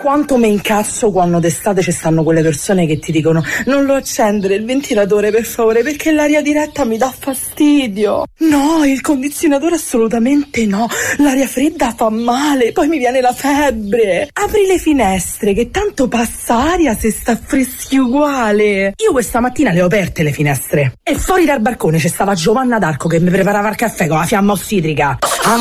quanto mi incazzo quando d'estate ci stanno quelle persone che ti dicono non lo accendere il ventilatore per favore perché l'aria diretta mi dà fastidio. No, il condizionatore assolutamente no, l'aria fredda fa male, poi mi viene la febbre. Apri le finestre che tanto passa aria se sta freschi uguale. Io questa mattina le ho aperte le finestre e fuori dal balcone c'è stava Giovanna d'Arco che mi preparava il caffè con la fiamma ossidrica.